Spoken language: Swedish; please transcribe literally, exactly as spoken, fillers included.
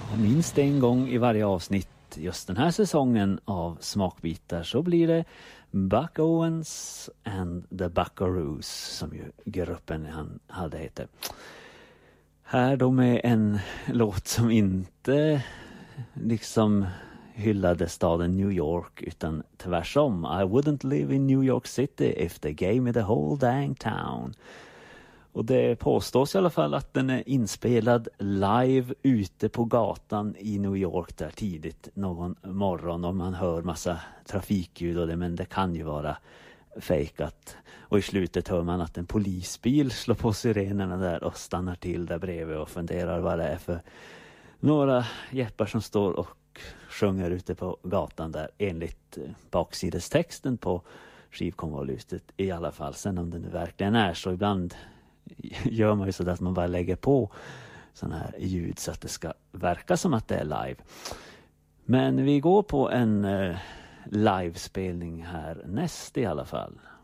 Minst en gång i varje avsnitt just den här säsongen av Smakbitar så blir det Buck Owens and the Buckaroos, som ju gruppen han hade heter. Här då med en låt som inte liksom hyllade staden New York, utan tvärsom. I wouldn't live in New York City if they gave me the whole dang town. Och det påstås i alla fall att den är inspelad live ute på gatan i New York där tidigt någon morgon, och man hör massa trafikljud och det, men det kan ju vara fejkat. Och i slutet hör man att en polisbil slår på sirenerna där och stannar till där bredvid och funderar vad det är för några jeppar som står och sjunger ute på gatan där, enligt baksidestexten på skivkonvolutet i alla fall. Sen om det nu verkligen är så, ibland gör man ju så att man bara lägger på sån här ljud så att det ska verka som att det är live. Men vi går på en eh, livespelning här näst i alla fall.